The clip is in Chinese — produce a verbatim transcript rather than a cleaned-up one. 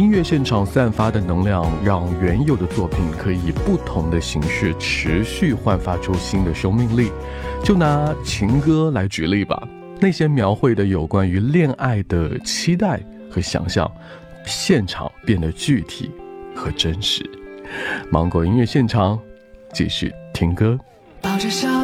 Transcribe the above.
乐现场散发的能量，让原有的作品可以以不同的形式持续焕发出新的生命力。就拿情歌来举例吧，那些描绘的有关于恋爱的期待和想象，现场变得具体和真实。芒果音乐现场，继续听歌。 抱着小